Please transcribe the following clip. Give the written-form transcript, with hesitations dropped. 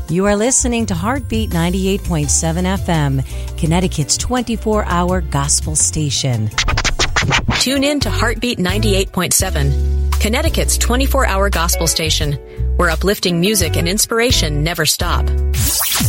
You are listening to Heartbeat 98.7 FM, Connecticut's 24-hour gospel station. Tune in to Heartbeat 98.7, Connecticut's 24-hour gospel station, where uplifting music and inspiration never stop.